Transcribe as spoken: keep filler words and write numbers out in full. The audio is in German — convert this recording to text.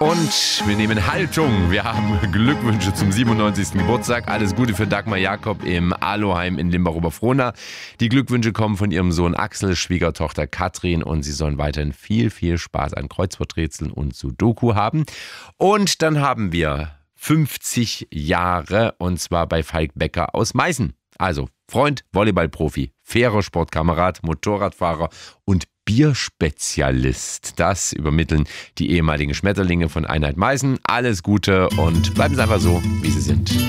Und wir nehmen Haltung. Wir haben Glückwünsche zum siebenundneunzigsten Geburtstag. Alles Gute für Dagmar Jakob im Aloheim in Limbach-Oberfrohna. Die Glückwünsche kommen von ihrem Sohn Axel, Schwiegertochter Katrin und sie sollen weiterhin viel, viel Spaß an Kreuzworträtseln und Sudoku haben. Und dann haben wir fünfzig Jahre und zwar bei Falk Becker aus Meißen. Also Freund, Volleyballprofi, fairer Sportkamerad, Motorradfahrer und Bierspezialist. Das übermitteln die ehemaligen Schmetterlinge von Einheit Meißen. Alles Gute und bleiben Sie einfach so, wie Sie sind.